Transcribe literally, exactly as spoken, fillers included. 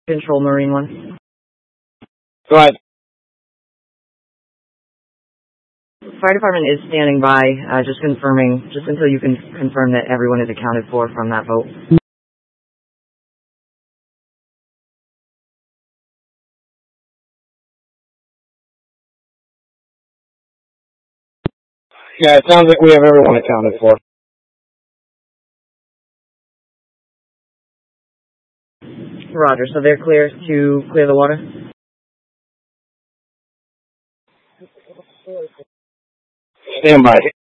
Control Marine One. Go ahead. Fire department is standing by, uh, just confirming, just until you can confirm that everyone is accounted for from that vote. Yeah, it sounds like we have everyone accounted for. Roger, so they're clear to clear the water? Stand by.